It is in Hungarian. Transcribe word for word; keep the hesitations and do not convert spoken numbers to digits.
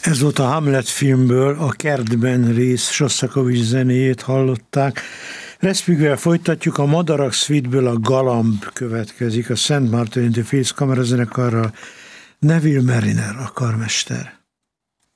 Ez volt a Hamlet filmből, a Kertben rész Sostakovics zenéjét hallották. Respigvel folytatjuk, a Madarak Suite-ből a Galamb következik, a Szent Martin in the Fields kamerazenekarral, Neville Mariner a karmester.